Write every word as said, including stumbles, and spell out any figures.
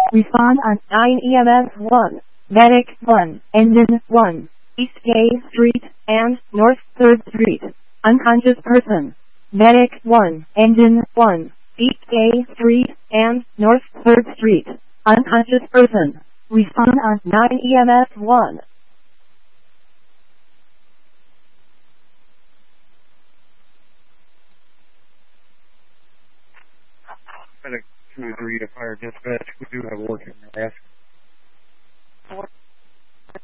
Respond on nine E M S one. Medic one. Engine one. East Gay Street and North third Street. Unconscious person. Medic one. Engine one. East Gay Street and North third Street. Unconscious person. Respond on nine E M S one. Medic two three to fire dispatch. We do have a working mask.